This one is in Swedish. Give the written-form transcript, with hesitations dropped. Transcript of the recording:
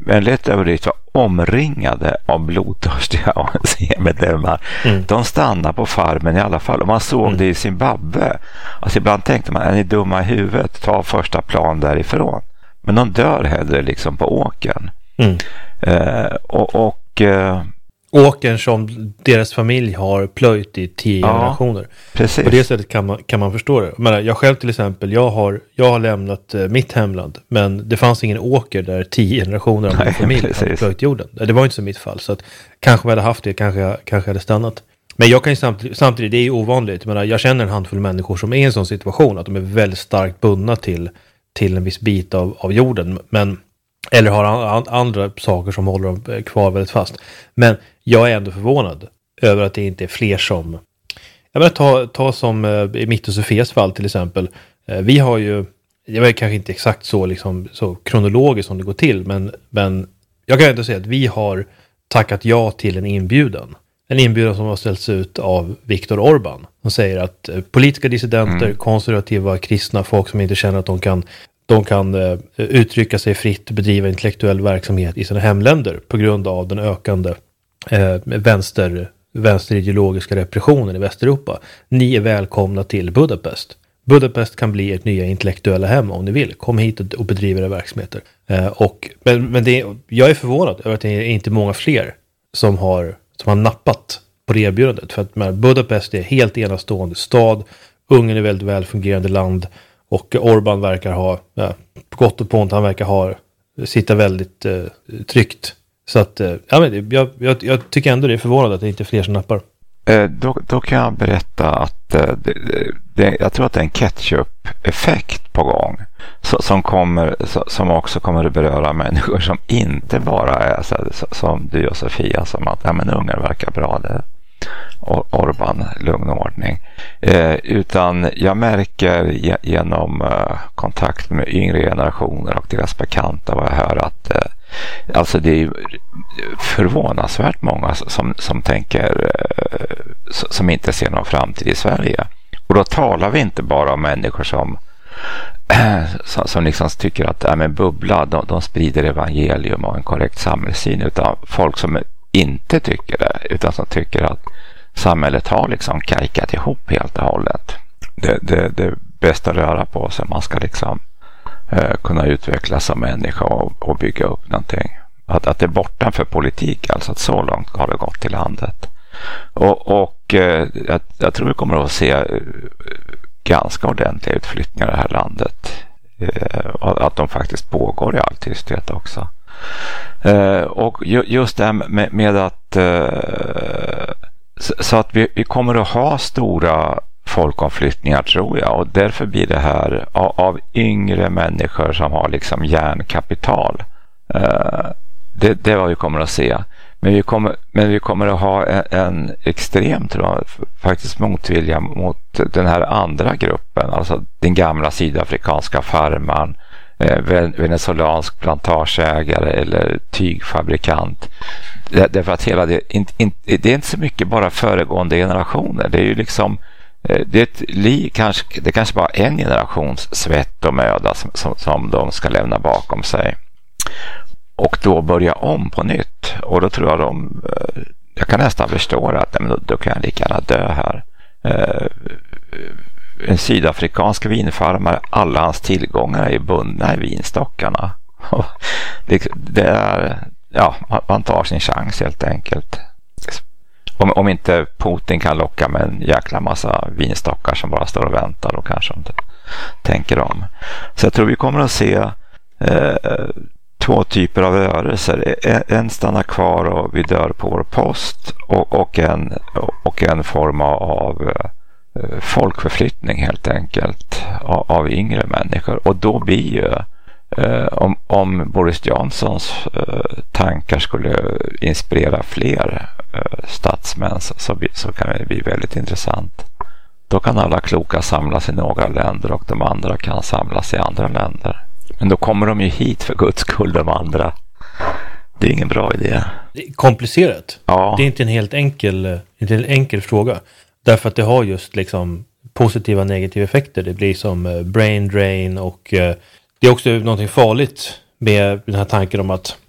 en lätt överdrift var omringade av blodtörstiga ANC-medlemmar. De stannade på farmen i alla fall. Och man såg det i Zimbabwe. Alltså ibland tänkte man, är ni dumma i huvudet? Ta första plan därifrån. Men de dör hellre liksom på åkern. Åkern som deras familj har plöjt i 10 generationer. Precis. På det sättet kan man förstå det. Men jag själv till exempel, jag har lämnat mitt hemland, men det fanns ingen åker där 10 generationer av min familj hade plöjt jorden. Det var inte så mitt fall, så att kanske jag hade haft det, kanske hade stannat. Men jag kan ju samtidigt, det är ju ovanligt, men jag känner en handfull människor som är i en sån situation att de är väldigt starkt bundna till en viss bit av jorden, men eller har andra saker som håller dem kvar väldigt fast. Men jag är ändå förvånad över att det inte är fler som... Jag menar, ta som i mitt och Sofias fall till exempel. Vi har ju... Jag vet kanske inte exakt så kronologiskt som det går till. Men jag kan ändå säga att vi har tackat ja till en inbjudan. En inbjudan som har ställts ut av Viktor Orbán. Han säger att politiska dissidenter, konservativa, kristna, folk som inte känner att de kan uttrycka sig fritt och bedriva intellektuell verksamhet i sina hemländer på grund av den ökande vänsterideologiska repressionen i Västeuropa. Ni är välkomna till Budapest. Budapest kan bli ert nya intellektuella hem om ni vill. Kom hit och bedriva era verksamheter. Jag är förvånad över att det är inte många fler som har nappat på det erbjudandet. För att Budapest är helt enastående stad. Ungern är väldigt välfungerande land. Och Orbán verkar ha, på gott och på ont, han verkar sitta väldigt tryggt. Så att, jag tycker ändå det är förvånande att det inte är fler som nappar. Då kan jag berätta att jag tror att det är en ketchup-effekt på gång. Som också kommer att beröra människor som inte bara är som du och Sofia, som att Ungern verkar bra det. Orbán, lugn och ordning. Utan jag märker genom kontakt med yngre generationer och deras bekanta vad jag hör att alltså det är förvånansvärt många som tänker som inte ser någon framtid i Sverige. Och då talar vi inte bara om människor som liksom tycker att bubbla, de sprider evangelium och en korrekt samhällssyn, utan folk som inte tycker det, utan som tycker att samhället har liksom kajkat ihop helt och hållet. Det är bäst att röra på sig. Man ska liksom kunna utvecklas som människa och bygga upp någonting. Att det är bortanför politik, alltså att så långt har det gått till landet. Och jag tror vi kommer att se ganska ordentliga utflyttningar i det här landet. Att de faktiskt pågår i all tysthet också. Och just det här med att så att vi kommer att ha stora folkomflyttningar, tror jag, och därför blir det här av yngre människor som har liksom hjärnkapital. Det är vad vi kommer att se. Men vi kommer att ha en extrem, tror jag, faktiskt motvilja mot den här andra gruppen, alltså den gamla sydafrikanska farmaren, venezuelansk plantageägare eller tygfabrikant. Därför att hela det är inte så mycket bara föregående generationer. Det är ju liksom det kanske bara en generations svett och möda som de ska lämna bakom sig. Och då börja om på nytt. Och då tror jag kan nästan förstå att då kan jag lika gärna dö här. En sydafrikansk vinfarmare, alla hans tillgångar är bundna i vinstockarna. Det är, man tar sin chans helt enkelt. Om inte Putin kan locka med en jäkla massa vinstockar som bara står och väntar, då kanske de inte tänker om. Så jag tror vi kommer att se två typer av rörelser. En stannar kvar och vi dör på vår post, och en form av folkförflyttning helt enkelt av yngre människor. Och då blir ju om Boris Johnsons tankar skulle inspirera fler statsmän, så kan det bli väldigt intressant. Då kan alla kloka samlas i några länder och de andra kan samlas i andra länder. Men då kommer de ju hit för Guds skull, de andra. Det är ingen bra idé. Det är komplicerat. Ja. Det är inte en enkel fråga. Därför att det har just liksom positiva och negativa effekter. Det blir som brain drain, och det är också någonting farligt med den här tanken om att